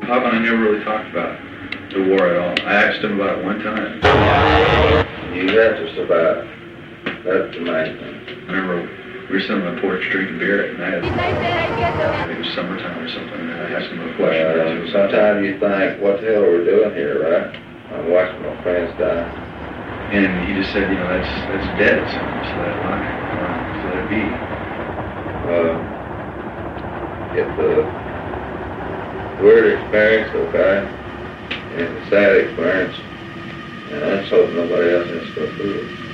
Pop and I never really talked about the war at all. I asked him about it one time. You got to survive. That's the main thing. I remember we were sitting on the porch drinking beer at night. It was summertime or something, and I asked him a question or two. Sometimes you think, what the hell are we doing here, right? I'm watching my friends die. And he just said, you know, that's dead. So just let it lie. Just let it be. It's a weird experience, okay? And it's a sad experience. And I just hope nobody else has to go through it.